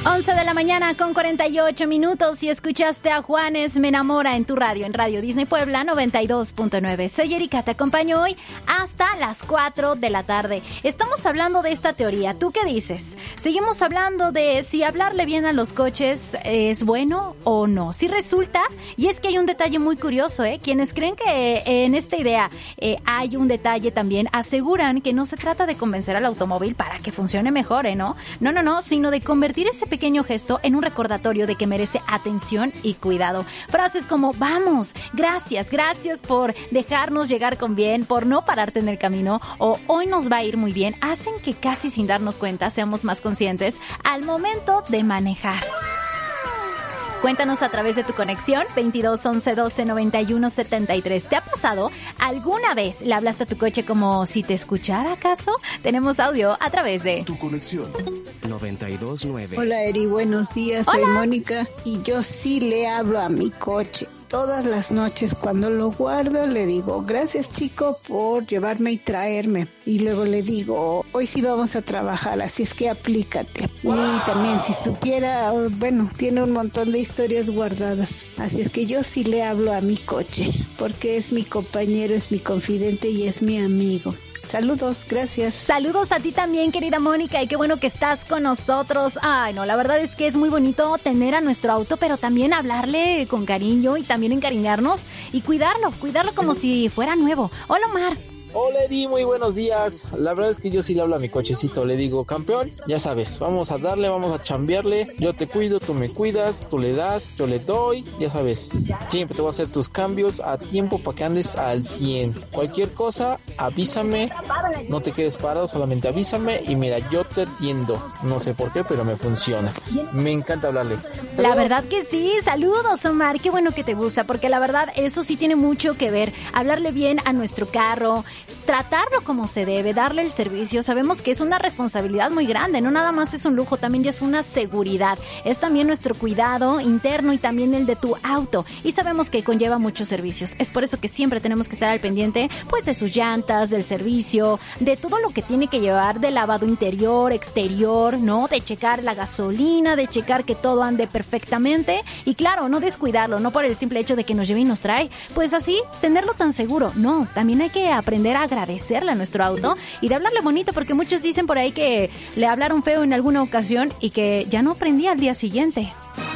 11 de la mañana con 48 minutos y escuchaste a Juanes Me Enamora en tu radio, en Radio Disney Puebla 92.9. Soy Erika, te acompaño hoy hasta las 4 de la tarde. Estamos hablando de esta teoría. ¿Tú qué dices? Seguimos hablando de si hablarle bien a los coches es bueno o no. Si resulta, y es que hay un detalle muy curioso, quienes creen que en esta idea hay un detalle también, aseguran que no se trata de convencer al automóvil para que funcione mejor, ¿no? No, sino de convertir ese pequeño gesto en un recordatorio de que merece atención y cuidado. Frases como vamos, gracias por dejarnos llegar con bien, por no pararte en el camino o hoy nos va a ir muy bien, hacen que casi sin darnos cuenta seamos más conscientes al momento de manejar. Cuéntanos a través de tu conexión 22 11 12 91 73. ¿Te ha pasado alguna vez le hablaste a tu coche como si te escuchara acaso? Tenemos audio a través de tu conexión 92.9. Hola Eri, buenos días. Soy Mónica y yo sí le hablo a mi coche. Todas las noches cuando lo guardo le digo, gracias chico por llevarme y traerme. Y luego le digo, hoy sí vamos a trabajar, así es que aplícate. Y también si supiera, bueno, tiene un montón de historias guardadas. Así es que yo sí le hablo a mi coche, porque es mi compañero, es mi confidente y es mi amigo. Saludos, gracias. Saludos a ti también, querida Mónica, y qué bueno que estás con nosotros. Ay, no, la verdad es que es muy bonito tener a nuestro auto, pero también hablarle con cariño y también encariñarnos y cuidarlo como si fuera nuevo. Hola, Omar. Hola Eri, muy buenos días. La verdad es que yo sí le hablo a mi cochecito, le digo, campeón, ya sabes, vamos a darle, vamos a chambearle, yo te cuido, tú me cuidas, tú le das, yo le doy, ya sabes, siempre te voy a hacer tus cambios a tiempo para que andes al 100. Cualquier cosa, avísame, no te quedes parado, solamente avísame y mira, yo te atiendo. No sé por qué, pero me funciona. Me encanta hablarle. ¡Saludos! La verdad que sí, saludos Omar, qué bueno que te gusta, porque la verdad eso sí tiene mucho que ver, hablarle bien a nuestro carro, tratarlo como se debe, darle el servicio. Sabemos que es una responsabilidad muy grande, no nada más es un lujo, también ya es una seguridad. Es también nuestro cuidado interno y también el de tu auto. Y sabemos que conlleva muchos servicios. Es por eso que siempre tenemos que estar al pendiente, pues, de sus llantas, del servicio, de todo lo que tiene que llevar, de lavado interior, exterior, ¿no? De checar la gasolina, de checar que todo ande perfectamente. Y claro, no descuidarlo, no por el simple hecho de que nos lleve y nos trae. Pues así, tenerlo tan seguro. No, también hay que aprender a agradecerle a nuestro auto y de hablarle bonito, porque muchos dicen por ahí que le hablaron feo en alguna ocasión y que ya no aprendía al día siguiente.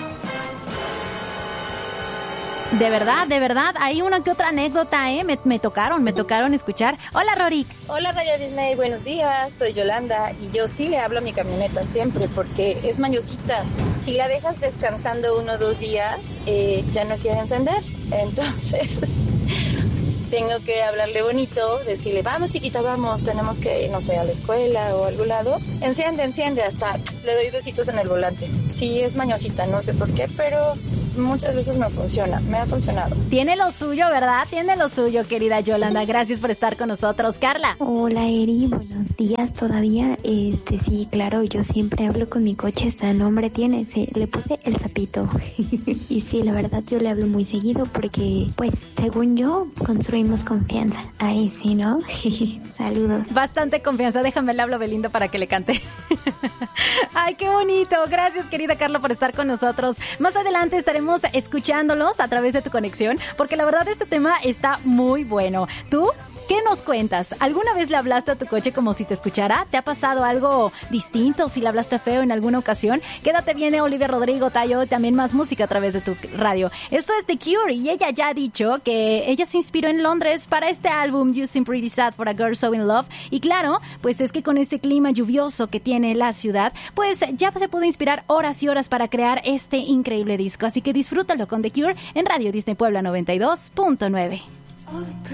De verdad, hay una que otra anécdota, me tocaron escuchar. Hola, Rorik. Hola, Radio Disney, buenos días, soy Yolanda y yo sí le hablo a mi camioneta siempre porque es mañosita. Si la dejas descansando 1 o 2 días, ya no quiere encender, entonces tengo que hablarle bonito, decirle, vamos chiquita, vamos, tenemos que ir, no sé, a la escuela o a algún lado. Enciende, hasta le doy besitos en el volante. Sí, es mañosita, no sé por qué, pero muchas veces me ha funcionado. Tiene lo suyo, ¿verdad? Tiene lo suyo, querida Yolanda. Gracias por estar con nosotros. Carla. Hola, Eri, buenos días todavía. Sí, claro, yo siempre hablo con mi coche, hasta nombre tiene, le puse el sapito. Y sí, la verdad yo le hablo muy seguido porque, pues, según yo, construimos confianza. Ahí sí, ¿no? Saludos. Bastante confianza, déjame le hablo Belinda para que le cante. Ay, qué bonito. Gracias, querida Carla, por estar con nosotros. Más adelante estaremos escuchándolos a través de tu conexión, porque la verdad este tema está muy bueno. ¿Tú qué nos cuentas? ¿Alguna vez le hablaste a tu coche como si te escuchara? ¿Te ha pasado algo distinto si le hablaste feo en alguna ocasión? Quédate bien, Olivia Rodrigo, Tayo, también más música a través de tu radio. Esto es The Cure y ella ya ha dicho que ella se inspiró en Londres para este álbum You Seem Pretty Sad for a Girl So in Love. Y claro, pues es que con este clima lluvioso que tiene la ciudad, pues ya se pudo inspirar horas y horas para crear este increíble disco. Así que disfrútalo con The Cure en Radio Disney Puebla 92.9.